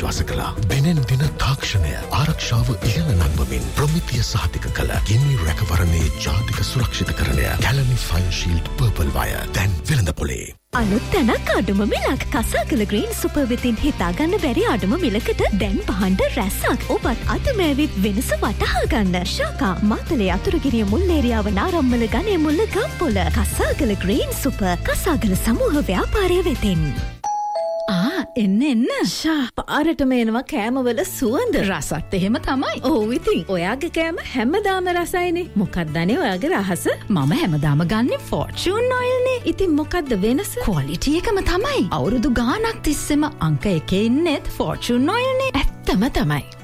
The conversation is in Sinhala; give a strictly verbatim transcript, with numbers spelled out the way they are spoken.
විශ්වාස කළා. දිනෙන් දින තාක්ෂණය ආරක්ෂාව ඉහළ නංවමින් ප්‍රමිතිය සහතික කළ ගිනි රැකවරණයේ ජාතික සුරක්ෂිතකරණය Kelani fine shield purple wire දැන් වෙළඳපොලේ. අලුත් තැනක් අඩුම මිලක් කසාකල ග්‍රීන් සුපර් වෙතින් හිතාගන්න බැරි අඩුම මිලකට දැන් පහන්ඩ රැස්සක්. ඔබත් අතමෑවිත් වෙනස වටහා ගන්න. ශාකා මාතලේ අතුරුගිරිය මුල්ලේරියාව නාරම්මල ගණේ මුල්ල ගම්පොල කසාකල ග්‍රීන් සුපර් කසාකල සමූහ ව්‍යාපාරය වෙතින්. ආ එන්න එන්න ෂා පාරටම එනවා කෑමවල සුවඳ රසත් එහෙම තමයි. ඔව් ඉතින් ඔයාගේ කෑම හැමදාම රසයිනේ. මොකක්ද අනේ ඔයාගේ රහස? මම හැමදාම ගන්නේ ෆෝර්චුන් ඔයිල් නේ. ඉතින් මොකක්ද වෙනස? ක්වොලිටි එකම තමයි. අවුරුදු ගාණක් තිස්සෙම අංක එකේ ඉන්නේත් ෆෝර්චුන් ඔයිල් නේ. ඇත්තම තමයි.